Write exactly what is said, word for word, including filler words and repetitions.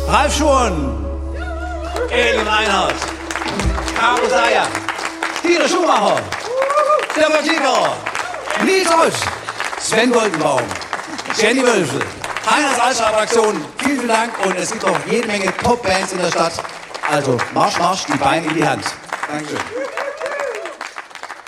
Ralf Schuhen, Elin Reinhardt, Caro Sayer, Tino Schumacher, Stefan Tieger, Nils Osch, Sven Goldenbaum, Jenny Wölfel, Heiners Altstadtaktion. Vielen, vielen Dank und es gibt noch jede Menge Top-Bands in der Stadt. Also Marsch, Marsch, die Beine in die Hand. Dankeschön.